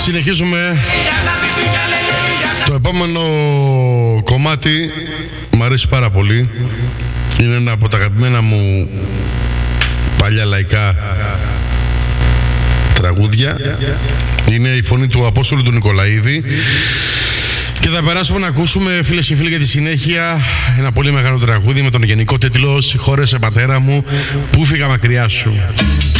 Συνεχίζουμε. Το επόμενο κομμάτι μου αρέσει πάρα πολύ. Είναι ένα από τα αγαπημένα μου παλιά λαϊκά τραγούδια. Είναι η φωνή του Απόστολου του Νικολαίδη. Και θα περάσουμε να ακούσουμε, φίλες και φίλοι, για τη συνέχεια ένα πολύ μεγάλο τραγούδι με τον γενικό τίτλο «Συγχώρεσαι πατέρα μου που φύγα μακριά σου».